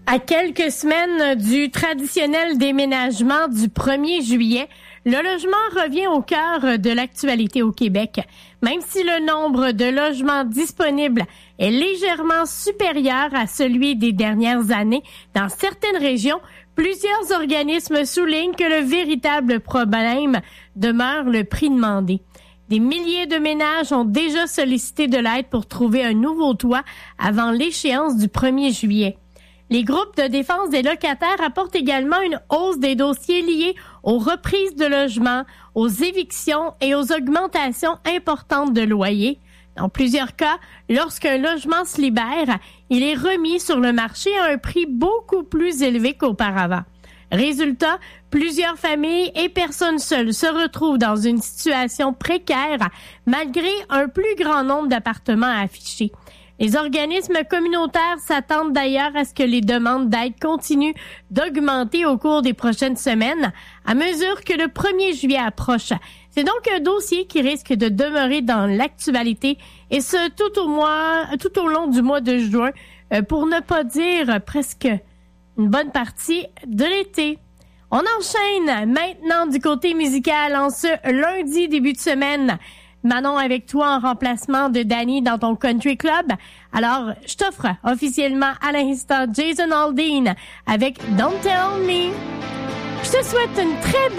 À quelques semaines du traditionnel déménagement du 1er juillet, le logement revient au cœur de l'actualité au Québec. Même si le nombre de logements disponibles est légèrement supérieur à celui des dernières années, dans certaines régions, plusieurs organismes soulignent que le véritable problème demeure le prix demandé. Des milliers de ménages ont déjà sollicité de l'aide pour trouver un nouveau toit avant l'échéance du 1er juillet. Les groupes de défense des locataires apportent également une hausse des dossiers liés aux reprises de logements, aux évictions et aux augmentations importantes de loyers. Dans plusieurs cas, lorsqu'un logement se libère, il est remis sur le marché à un prix beaucoup plus élevé qu'auparavant. Résultat, plusieurs familles et personnes seules se retrouvent dans une situation précaire malgré un plus grand nombre d'appartements affichés. Les organismes communautaires s'attendent d'ailleurs à ce que les demandes d'aide continuent d'augmenter au cours des prochaines semaines à mesure que le 1er juillet approche. C'est donc un dossier qui risque de demeurer dans l'actualité et ce tout au long du mois de juin, pour ne pas dire presque une bonne partie de l'été. On enchaîne maintenant du côté musical en ce lundi début de semaine. Manon avec toi en remplacement de Danny dans ton Country Club. Alors, je t'offre officiellement à l'instant Jason Aldean avec Don't Tell Me. Je te souhaite une très